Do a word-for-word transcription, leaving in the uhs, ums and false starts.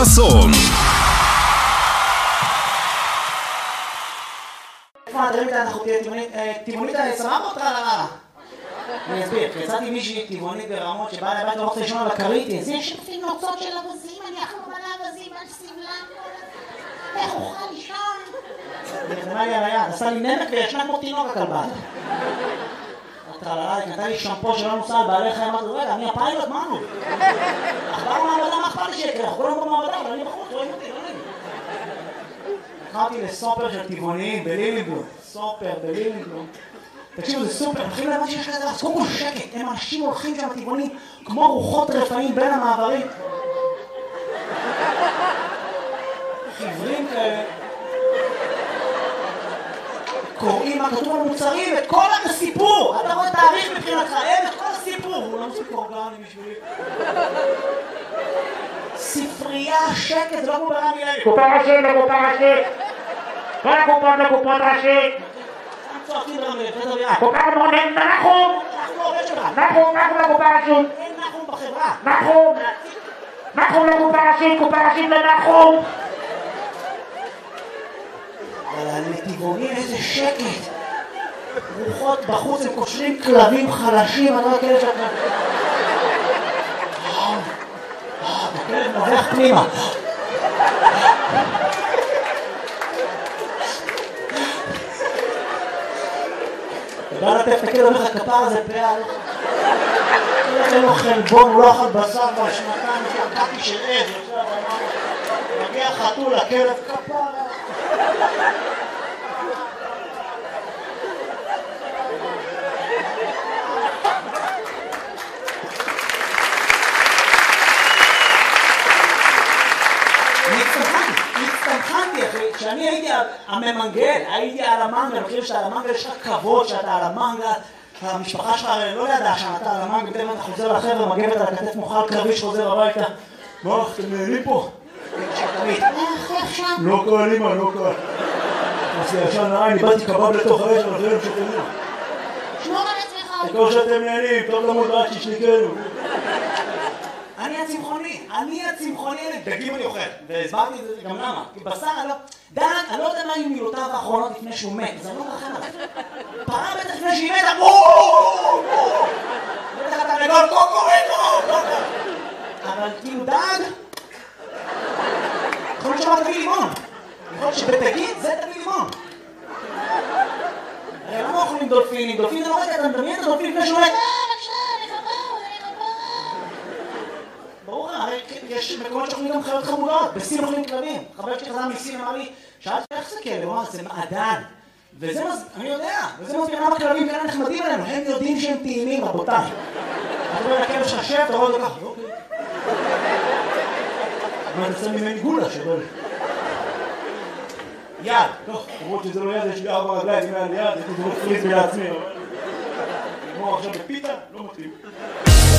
חסון. איפה הדברים כאלה, אנחנו טבעונית סבבה אותך על הרעה? אני אסביר, יצאתי מישהי טבעונית ברמות שבאה לבית ורוצה לישון על הכרית. זה שפי נוצות של אבזים, אני אחלום על האבזים, על סבלם. איך אוכל לישון? נרדמה לי על היד, עשה לי נמק וישנה כמו תינוק הכלבה. הטרללה, היא נתנה לי שמפו שלא נוסע על בעלי חיים, אמרתי, רגע, אני הפיילוט, מה נו? אכבר מעבדה, מה אכפת לי שיקרה? אנחנו כולם במעבדה, אבל אני בחוץ, רואים אותי, לא נעים. לקחתי לסופר של טבעוניים בלילינבלום, סופר בלילינבלום. תקשיבו, זה סופר, הולכים להבא שיש כזה, אז קודם כל שקט, הם אנשים הולכים שם טבעונים כמו רוחות רפאים בין המעברים. חברים כאלה. קוראים מה כתוב על מוצרים, את כל הסיפור! אתה רואה תאריך מבחינתך, אין את כל הסיפור! הוא לא מספיק אורגני בשבילי. ספרייה, שקט, זה לא כמו ברמי לוי. קופה ראשית לקופה ראשית! כל הקופות לקופות ראשית! צועקים ברמי לוי, זה דרייה. קופה מונן, נחום! אנחנו לא עובד שלך. נחום, נחום לקופה ראשית! אין נחום בחברה. נחום! נחום לקופה ראשית, קופה ראשית לנחום! אבל הנתיבונים איזה שקט. רוחות בחוץ, הם קושרים כלבים חלשים, אני לא הכלב שלך. הכלב נובח פנימה. אתה בא לטף את הכלב, אומר לך כפר הזה פעל. אין לו חלבון, הוא לא אכל בשר בשנתיים, שקעתי של עז, מגיע חתול, הכלב כפר. הצטמחנתי אחי, כשאני הייתי הממנגל, הייתי על המנגל, אני חושב שאתה על המנגל יש לך כבוד שאתה על המנגל, המשפחה שלך לא ידעה שאתה על המנגל, פתאום אתה חוזר לחבר'ה, מגבת על הכתף מוכל קרבי שחוזר הביתה. מה, אתם נהנים פה? לא קל אימא, לא קל. אז ישן נראה, אני באתי קבב לתוך האש, אבל זה לא משתנים. שמור על עצמך. תקור שאתם נהנים, טוב למות רק שישניקנו. אני הצמחוני, אני הצמחוני, דגים אני אוכל, והסברתי את זה גם למה, כי בשר אני לא, דן, אני לא יודע מה היו מילותיו האחרונות לפני שהוא מת, זה לא מרחם עליו. פרה בטח לפני שהיא מתה, בואו! בטח אתה לגול, קוקוריקו! אבל כאילו דג, יכול להיות שאומר תביא לימון, יכול להיות שבתגיד זה תביא לימון. הרי למה אוכלים דולפינים? דולפין זה לא רגע, אתה מדמיין את הדולפין לפני שהוא מת. ברור, הרי יש מקומות שאוכלים גם חיות חמודות, בסין אוכלים כלבים. חבר שלי חזר מסין אמר לי, שאלתי איך זה כלב? הוא אמר, זה מעדן. וזה מז... אני יודע, וזה מסביר למה כלבים כאלה נחמדים עלינו, הם יודעים שהם טעימים, רבותיי. אתה רואה לכלב ששב, אתה רואה אותו ככה, אוקיי. מה, אתה שם ממני גולה שבל. יד, טוב, למרות שזה לא יד, יש לי ארבע רגליים, אם היה לי יד, הייתי זורק פריז לעצמי, אבל... כמו עכשיו בפיתה, לא מתאים.